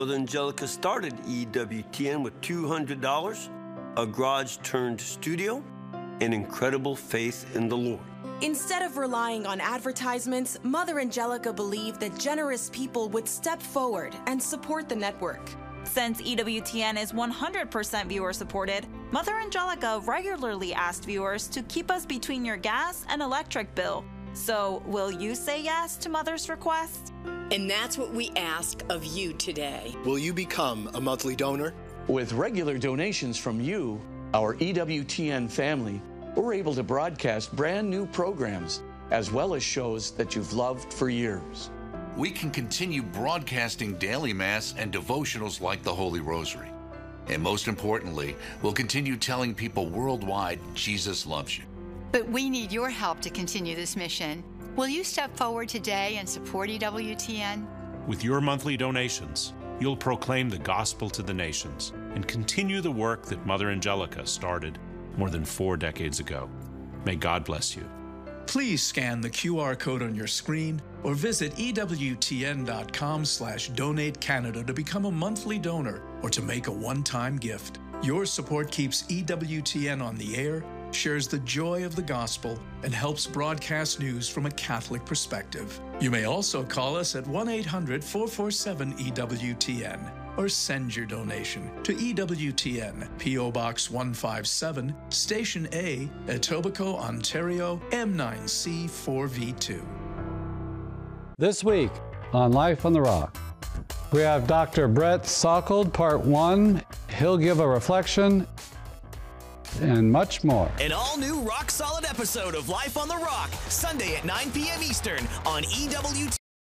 Mother Angelica started EWTN with $200, a garage-turned studio, and incredible faith in the Lord. Instead of relying on advertisements, Mother Angelica believed that generous people would step forward and support the network. Since EWTN is 100% viewer-supported, Mother Angelica regularly asked viewers to keep us between your gas and electric bill. So, will you say yes to Mother's request? And that's what we ask of you today. Will you become a monthly donor? With regular donations from you, our EWTN family, we're able to broadcast brand new programs, as well as shows that you've loved for years. We can continue broadcasting daily Mass and devotionals like the Holy Rosary. And most importantly, we'll continue telling people worldwide Jesus loves you. But we need your help to continue this mission. Will you step forward today and support EWTN? With your monthly donations, you'll proclaim the gospel to the nations and continue the work that Mother Angelica started more than 4 decades ago. May God bless you. Please scan the QR code on your screen or visit EWTN.com/Donate Canada to become a monthly donor or to make a one-time gift. Your support keeps EWTN on the air, shares the joy of the gospel, and helps broadcast news from a Catholic perspective. You may also call us at 1-800-447-EWTN or send your donation to EWTN, P.O. Box 157, Station A, Etobicoke, Ontario, M9C4V2. This week on Life on the Rock, we have Dr. Brett Sockold, Part 1. He'll give a reflection and much more. An all-new rock-solid episode of Life on the Rock, Sunday at 9 p.m. Eastern on EWTN.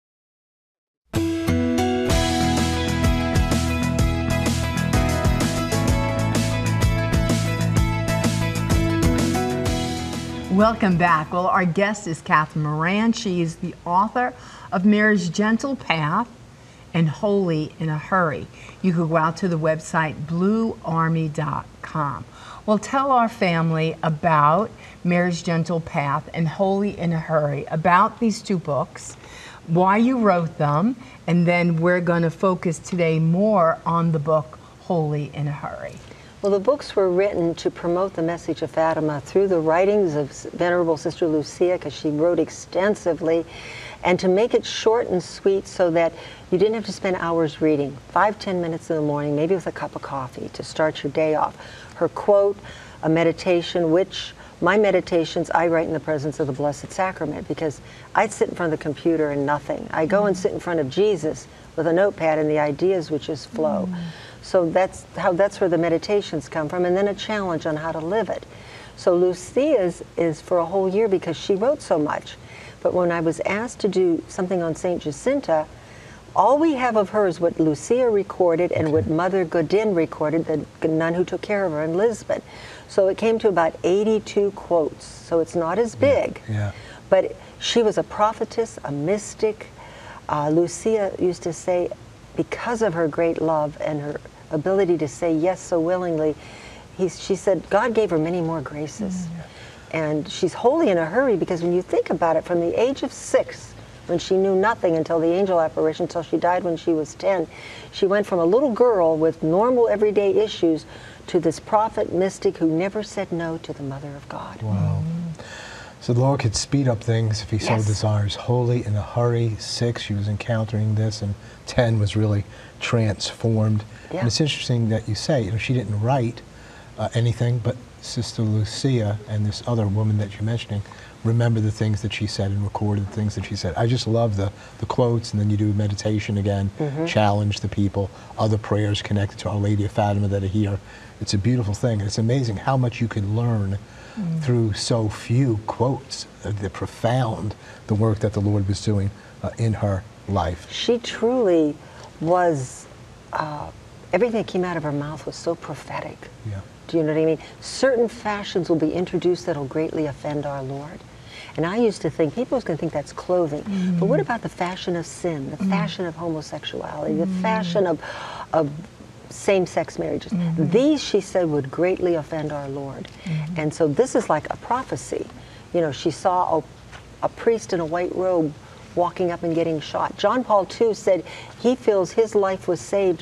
Welcome back. Well, our guest is Catherine Moran. She is the author of Mary's Gentle Path and Holy in a Hurry. You could go out to the website bluearmy.com. Well, tell our family about Mary's Gentle Path and Holy in a Hurry, about these two books, why you wrote them, and then we're going to focus today more on the book Holy in a Hurry. Well, the books were written to promote the message of Fatima through the writings of Venerable Sister Lucia, because she wrote extensively, and to make it short and sweet so that you didn't have to spend hours reading. 5-10 minutes in the morning, maybe with a cup of coffee to start your day off. Her quote, a meditation, which my meditations I write in the presence of the Blessed Sacrament, because I'd sit in front of the computer and nothing. I go and sit in front of Jesus with a notepad and the ideas would just flow. So that's where the meditations come from, and then a challenge on how to live it. So Lucia's is for a whole year because she wrote so much. But when I was asked to do something on St. Jacinta, all we have of her is what Lucia recorded and what Mother Godin recorded, the nun who took care of her in Lisbon. So it came to about 82 quotes. So it's not as big. Yeah. But she was a prophetess, a mystic. Lucia used to say, because of her great love and her ability to say yes so willingly, she said God gave her many more graces. And she's holy in a hurry because when you think about it, from the age of 6, when she knew nothing until the angel apparition, until she died when she was 10, she went from a little girl with normal everyday issues to this prophet mystic who never said no to the Mother of God. Wow. So the Lord could speed up things if he so desires. Holy in a hurry, 6, she was encountering this, and 10 was really transformed. Yeah. And it's interesting that you say, she didn't write anything, but Sister Lucia and this other woman that you're mentioning remember the things that she said and recorded the things that she said. I just love the quotes, and then you do meditation again, challenge the people, other prayers connected to Our Lady of Fatima that are here. It's a beautiful thing, and it's amazing how much you can learn through so few quotes, the profound, the work that the Lord was doing in her life. She truly was, everything that came out of her mouth was so prophetic. Yeah. Do you know what I mean? Certain fashions will be introduced that will greatly offend our Lord. And I used to think, people was going to think that's clothing. But what about the fashion of sin, the fashion of homosexuality, the fashion of same-sex marriages? These, she said, would greatly offend our Lord. And so this is like a prophecy. She saw a priest in a white robe walking up and getting shot. John Paul II said he feels his life was saved